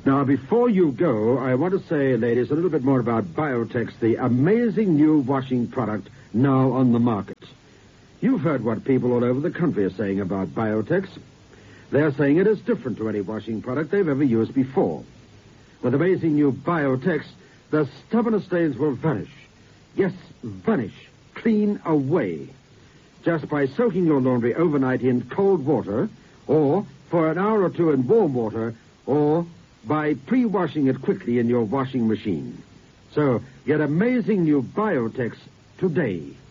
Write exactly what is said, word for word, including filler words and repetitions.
Now, before you go, I want to say, ladies, a little bit more about Biotex, the amazing new washing product now on the market. You've heard what people all over the country are saying about Biotex. They're saying it is different to any washing product they've ever used before. With amazing new Biotex, the stubbornest stains will vanish. Yes, vanish. Clean away. Just by soaking your laundry overnight in cold water, or for an hour or two in warm water, or by pre-washing it quickly in your washing machine. So, get amazing new Biotex today.